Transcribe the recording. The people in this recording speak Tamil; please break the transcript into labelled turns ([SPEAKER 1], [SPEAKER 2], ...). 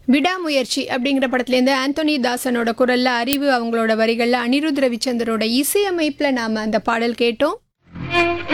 [SPEAKER 1] விடாமுயற்சி அப்படிங்கிற படத்துலேருந்து ஆந்தோனி தாசனோட குரல்ல அறிவு அவங்களோட வரிகள்ல அனிருத் ரவிச்சந்தரோட இசையமைப்பில் நாம் அந்த பாடல் கேட்டோம்.